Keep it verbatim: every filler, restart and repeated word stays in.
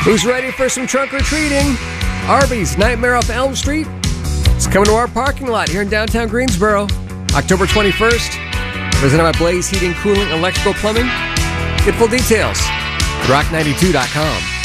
Who's ready for some trunk or treating? Arby's Nightmare off Elm Street. It's coming to our parking lot here in downtown Greensboro. October twenty-first. Presented by Blaze Heating, Cooling, Electrical, Plumbing. Get full details at rock ninety-two dot com.